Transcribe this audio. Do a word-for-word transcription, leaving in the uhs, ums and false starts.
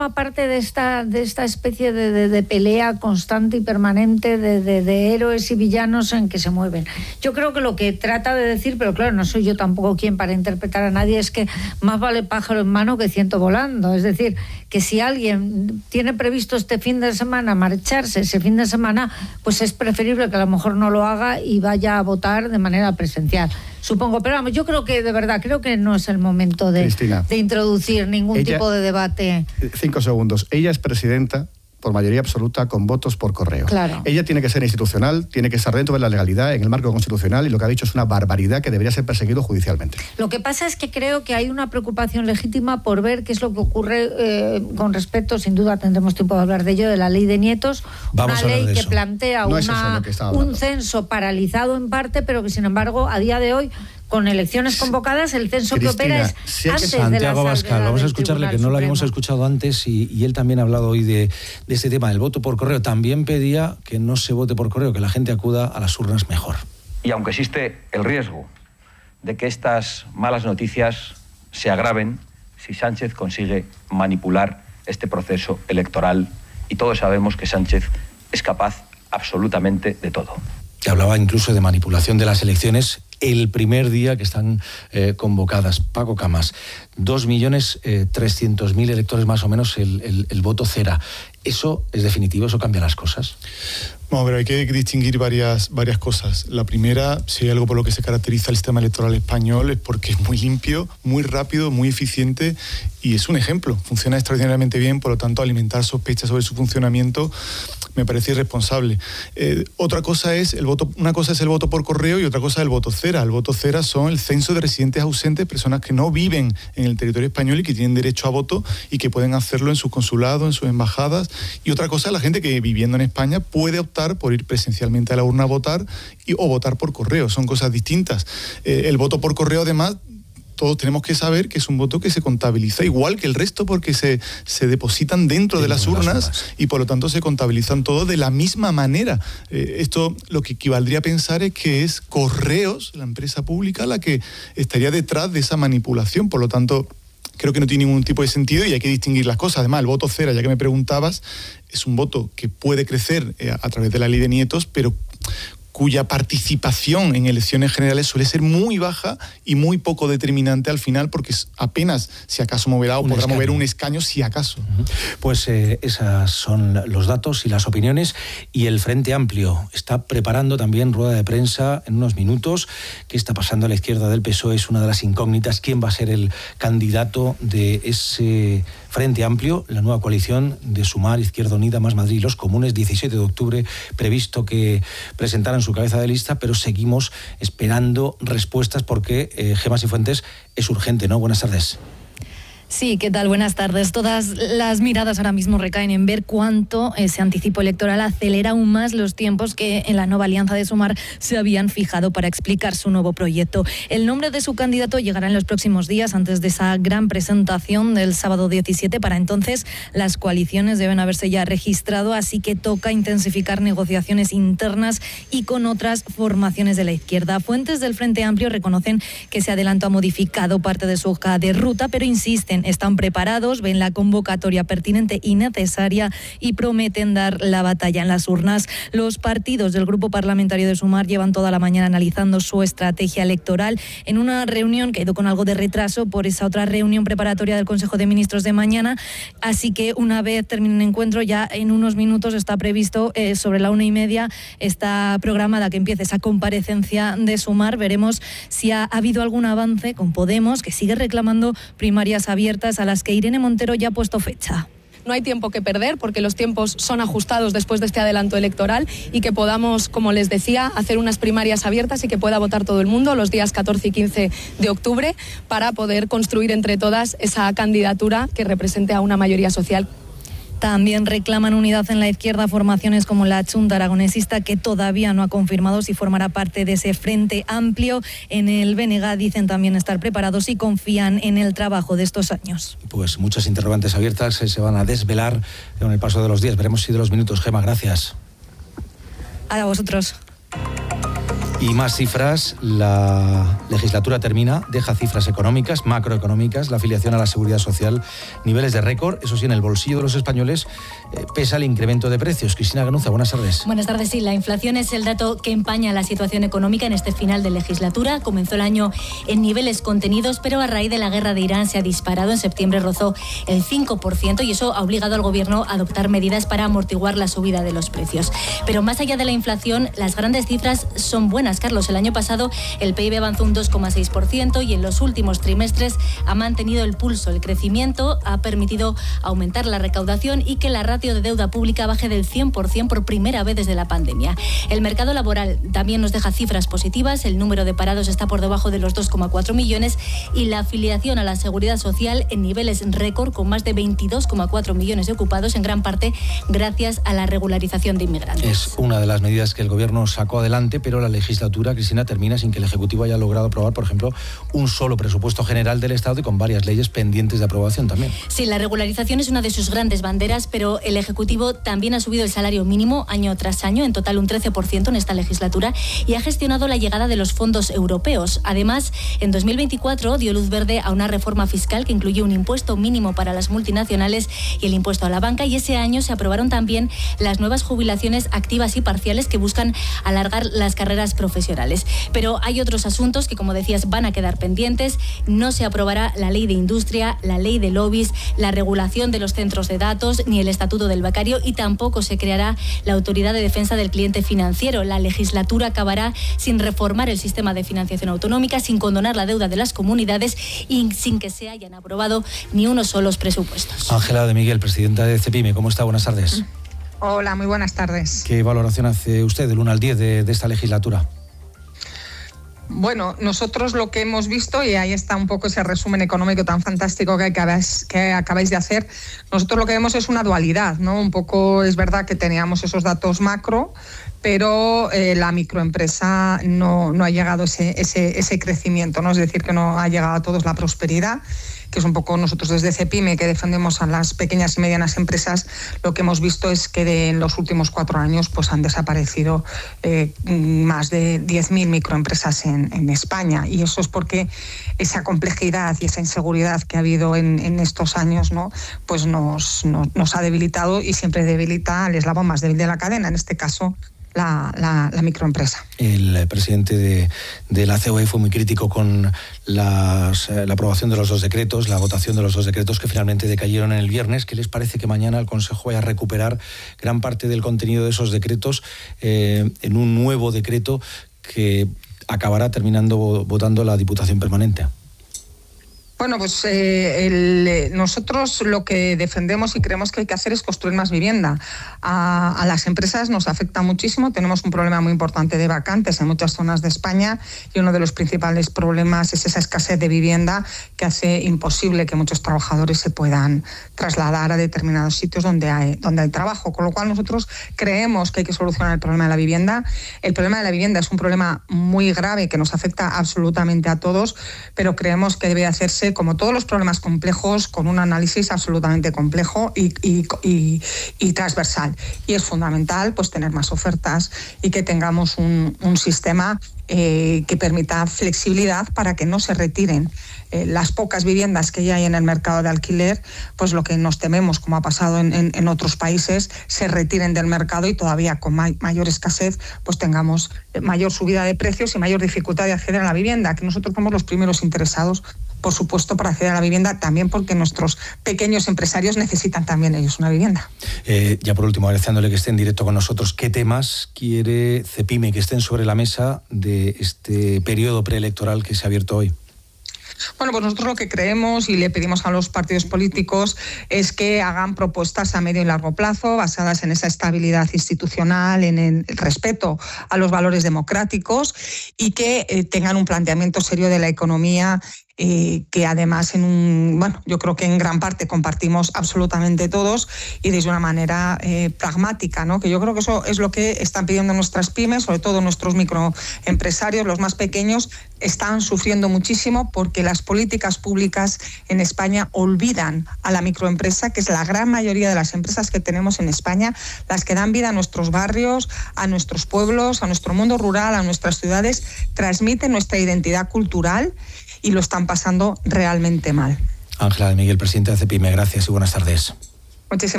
Aparte de esta, de esta especie de, de, de pelea constante y permanente de, de, de héroes y villanos en que se mueven. Yo creo que lo que trata de decir, pero claro, no soy yo tampoco quien para interpretar a nadie, es que más vale pájaro en mano que ciento volando. Es decir, que si alguien tiene previsto este fin de semana marcharse ese fin de semana, pues es preferible que a lo mejor no lo haga y vaya a votar de manera presencial. Supongo, pero vamos, yo creo que de verdad, creo que no es el momento de, de introducir ningún ella, tipo de debate. Cinco segundos. Ella es presidenta por mayoría absoluta con votos por correo. Claro. Ella tiene que ser institucional, tiene que estar dentro de la legalidad, en el marco constitucional, y lo que ha dicho es una barbaridad que debería ser perseguido judicialmente. Lo que pasa es que creo que hay una preocupación legítima por ver qué es lo que ocurre eh, con respecto, sin duda tendremos tiempo de hablar de ello, de la ley de nietos. Vamos una ley que eso. plantea no una, es un censo paralizado en parte, pero que sin embargo a día de hoy, con elecciones convocadas, el censo Cristina, que opera es si es que antes Santiago de la Abascal, vamos a escucharle, que no lo habíamos Supremo. escuchado antes, y, y él también ha hablado hoy de, de este tema del voto por correo. También pedía que no se vote por correo, que la gente acuda a las urnas mejor. Y aunque existe el riesgo de que estas malas noticias se agraven si Sánchez consigue manipular este proceso electoral, y todos sabemos que Sánchez es capaz absolutamente de todo. Que hablaba incluso de manipulación de las elecciones el primer día que están eh, convocadas. Paco Camas, dos millones trescientos mil electores más o menos el, el, el voto cera. ¿Eso es definitivo? ¿Eso cambia las cosas? Bueno, pero hay que distinguir varias, varias cosas. La primera, si hay algo por lo que se caracteriza el sistema electoral español, es porque es muy limpio, muy rápido, muy eficiente, y es un ejemplo. Funciona extraordinariamente bien, por lo tanto, alimentar sospechas sobre su funcionamiento me parece irresponsable. Eh, otra cosa es el voto, una cosa es el voto por correo y otra cosa es el voto cera. El voto cera son el censo de residentes ausentes, personas que no viven en el territorio español y que tienen derecho a voto y que pueden hacerlo en sus consulados, en sus embajadas. Y otra cosa es la gente que, viviendo en España, puede optar por ir presencialmente a la urna a votar y, o votar por correo. Son cosas distintas. Eh, el voto por correo, además, todos tenemos que saber que es un voto que se contabiliza igual que el resto, porque se, se depositan dentro, dentro de las urnas, de las urnas y por lo tanto se contabilizan todos de la misma manera. Eh, esto lo que equivaldría a pensar es que es Correos, la empresa pública, la que estaría detrás de esa manipulación. Por lo tanto, creo que no tiene ningún tipo de sentido y hay que distinguir las cosas. Además, el voto cera, ya que me preguntabas, es un voto que puede crecer eh, a través de la ley de nietos, pero cuya participación en elecciones generales suele ser muy baja y muy poco determinante al final, porque apenas, si acaso, moverá o un podrá escaño. mover un escaño, si acaso. Uh-huh. Pues eh, esos son los datos y las opiniones, y el Frente Amplio está preparando también rueda de prensa en unos minutos. ¿Qué está pasando a la izquierda del P S O E? Es una de las incógnitas. ¿Quién va a ser el candidato de ese Frente Amplio, la nueva coalición de Sumar, Izquierda Unida, Más Madrid y Los Comunes? diecisiete de octubre previsto que presentaran su cabeza de lista, pero seguimos esperando respuestas porque eh, Gemma Sifuentes, es urgente, ¿no? Buenas tardes. Sí, ¿qué tal? Buenas tardes. Todas las miradas ahora mismo recaen en ver cuánto ese anticipo electoral acelera aún más los tiempos que en la nueva alianza de Sumar se habían fijado para explicar su nuevo proyecto. El nombre de su candidato llegará en los próximos días, antes de esa gran presentación del sábado diecisiete. Para entonces, las coaliciones deben haberse ya registrado, así que toca intensificar negociaciones internas y con otras formaciones de la izquierda. Fuentes del Frente Amplio reconocen que ese adelanto ha modificado parte de su hoja de ruta, pero insisten, están preparados, ven la convocatoria pertinente y necesaria y prometen dar la batalla en las urnas. Los partidos del Grupo Parlamentario de Sumar llevan toda la mañana analizando su estrategia electoral en una reunión que ha ido con algo de retraso por esa otra reunión preparatoria del Consejo de Ministros de mañana, así que una vez termine el encuentro, ya en unos minutos está previsto, eh, sobre la una y media, está programada que empiece esa comparecencia de Sumar. Veremos si ha habido algún avance con Podemos, que sigue reclamando primarias abiertas a las que Irene Montero ya ha puesto fecha. No hay tiempo que perder porque los tiempos son ajustados después de este adelanto electoral, y que podamos, como les decía, hacer unas primarias abiertas y que pueda votar todo el mundo los días catorce y quince de octubre para poder construir entre todas esa candidatura que represente a una mayoría social. También reclaman unidad en la izquierda formaciones como la Chunta Aragonesista, que todavía no ha confirmado si formará parte de ese Frente Amplio. En el B N G dicen también estar preparados y confían en el trabajo de estos años. Pues muchas interrogantes abiertas eh, se van a desvelar con el paso de los días. Veremos si de los minutos. Gemma, gracias. A vosotros. Y más cifras, la legislatura termina, deja cifras económicas, macroeconómicas, la afiliación a la seguridad social, niveles de récord, eso sí, en el bolsillo de los españoles eh, pesa el incremento de precios. Cristina Ganuza, buenas tardes. Buenas tardes, sí, la inflación es el dato que empaña la situación económica en este final de legislatura. Comenzó el año en niveles contenidos, pero a raíz de la guerra de Irán se ha disparado. En septiembre rozó el cinco por ciento y eso ha obligado al gobierno a adoptar medidas para amortiguar la subida de los precios. Pero más allá de la inflación, las grandes cifras son buenas. Carlos, el año pasado el P I B avanzó un dos coma seis por ciento y en los últimos trimestres ha mantenido el pulso. El crecimiento ha permitido aumentar la recaudación y que la ratio de deuda pública baje del cien por ciento por primera vez desde la pandemia. El mercado laboral también nos deja cifras positivas. El número de parados está por debajo de los dos coma cuatro millones y la afiliación a la seguridad social en niveles récord, con más de veintidós coma cuatro millones de ocupados, en gran parte gracias a la regularización de inmigrantes. Es una de las medidas que el gobierno sacó adelante, pero la legislatura, Cristina, termina sin que el Ejecutivo haya logrado aprobar, por ejemplo, un solo presupuesto general del Estado y con varias leyes pendientes de aprobación también. Sí, la regularización es una de sus grandes banderas, pero el Ejecutivo también ha subido el salario mínimo año tras año, en total un trece por ciento en esta legislatura, y ha gestionado la llegada de los fondos europeos. Además, en dos mil veinticuatro dio luz verde a una reforma fiscal que incluye un impuesto mínimo para las multinacionales y el impuesto a la banca, y ese año se aprobaron también las nuevas jubilaciones activas y parciales que buscan alargar las carreras profesionales. Pero hay otros asuntos que, como decías, van a quedar pendientes. No se aprobará la ley de industria, la ley de lobbies, la regulación de los centros de datos, ni el estatuto del becario, y tampoco se creará la autoridad de defensa del cliente financiero. La legislatura acabará sin reformar el sistema de financiación autonómica, sin condonar la deuda de las comunidades y sin que se hayan aprobado ni unos solos presupuestos. Ángela de Miguel, presidenta de CEPIME, ¿cómo está? Buenas tardes. Hola, muy buenas tardes. ¿Qué valoración hace usted del uno al diez de, de esta legislatura? Bueno, nosotros lo que hemos visto, y ahí está un poco ese resumen económico tan fantástico que acabáis, que acabáis de hacer, nosotros lo que vemos es una dualidad, ¿no? Un poco es verdad que teníamos esos datos macro, pero eh, la microempresa no, no ha llegado ese, ese, ese crecimiento, ¿no? Es decir, que no ha llegado a todos la prosperidad, que es un poco nosotros desde CEPIME, que defendemos a las pequeñas y medianas empresas. Lo que hemos visto es que de, en los últimos cuatro años pues han desaparecido eh, más de diez mil microempresas en, en España, y eso es porque esa complejidad y esa inseguridad que ha habido en, en estos años, ¿no? Pues nos, nos, nos ha debilitado, y siempre debilita al eslabón más débil de la cadena, en este caso La, la, la microempresa. El presidente de, de la C O E fue muy crítico con las, la aprobación de los dos decretos, la votación de los dos decretos que finalmente decayeron en el viernes. ¿Qué les parece que mañana el Consejo vaya a recuperar gran parte del contenido de esos decretos eh, en un nuevo decreto que acabará terminando votando la Diputación Permanente? Bueno, pues eh, el, nosotros lo que defendemos y creemos que hay que hacer es construir más vivienda. A, a las empresas nos afecta muchísimo, tenemos un problema muy importante de vacantes en muchas zonas de España, y uno de los principales problemas es esa escasez de vivienda que hace imposible que muchos trabajadores se puedan trasladar a determinados sitios donde hay, donde hay trabajo, con lo cual nosotros creemos que hay que solucionar el problema de la vivienda. El problema de la vivienda es un problema muy grave que nos afecta absolutamente a todos, pero creemos que debe hacerse, como todos los problemas complejos, con un análisis absolutamente complejo y, y, y, y transversal. Y es fundamental pues tener más ofertas y que tengamos un, un sistema eh, que permita flexibilidad para que no se retiren eh, las pocas viviendas que ya hay en el mercado de alquiler, pues lo que nos tememos, como ha pasado en, en, en otros países, se retiren del mercado y todavía con may, mayor escasez pues tengamos mayor subida de precios y mayor dificultad de acceder a la vivienda, que nosotros somos los primeros interesados, por supuesto, para acceder a la vivienda, también porque nuestros pequeños empresarios necesitan también ellos una vivienda. Eh, ya por último, agradeciéndole que esté en directo con nosotros, ¿qué temas quiere CEPIME que estén sobre la mesa de este periodo preelectoral que se ha abierto hoy? Bueno, pues nosotros lo que creemos y le pedimos a los partidos políticos es que hagan propuestas a medio y largo plazo basadas en esa estabilidad institucional, en el respeto a los valores democráticos, y que eh, tengan un planteamiento serio de la economía eh, que además en un, bueno, yo creo que en gran parte compartimos absolutamente todos y desde una manera eh, pragmática, ¿no? Que yo creo que eso es lo que están pidiendo nuestras pymes, sobre todo nuestros microempresarios, los más pequeños, están sufriendo muchísimo porque las políticas públicas en España olvidan a la microempresa, que es la gran mayoría de las empresas que tenemos en España, las que dan vida a nuestros barrios, a nuestros pueblos, a nuestro mundo rural, a nuestras ciudades, transmiten nuestra identidad cultural y lo están pasando realmente mal. Ángela de Miguel, presidenta de CEPIME, gracias y buenas tardes. Muchísimas